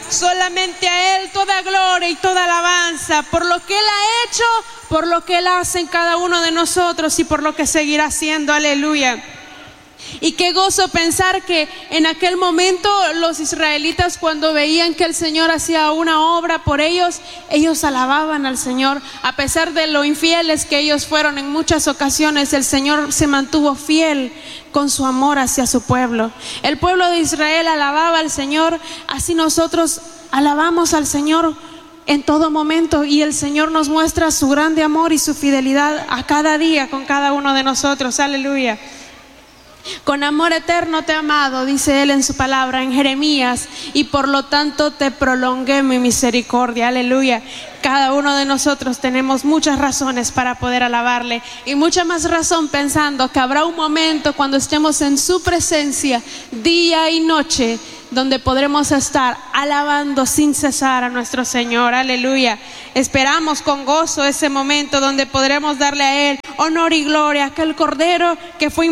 Solamente a Él toda gloria y toda alabanza por lo que Él ha hecho, por lo que Él hace en cada uno de nosotros y por lo que seguirá haciendo. Aleluya. Y qué gozo pensar que en aquel momento los israelitas, cuando veían que el Señor hacía una obra por ellos, ellos alababan al Señor. A pesar de lo infieles que ellos fueron en muchas ocasiones, el Señor se mantuvo fiel con su amor hacia su pueblo. El pueblo de Israel alababa al Señor, así nosotros alabamos al Señor en todo momento, y el Señor nos muestra su grande amor y su fidelidad a cada día con cada uno de nosotros. Aleluya. Con amor eterno te he amado, dice Él en su palabra en Jeremías, y por lo tanto te prolongué mi misericordia. Aleluya. Cada uno de nosotros tenemos muchas razones para poder alabarle, y mucha más razón pensando que habrá un momento cuando estemos en su presencia día y noche, donde podremos estar alabando sin cesar a nuestro Señor. Aleluya. Esperamos con gozo ese momento donde podremos darle a Él honor y gloria, aquel Cordero que fue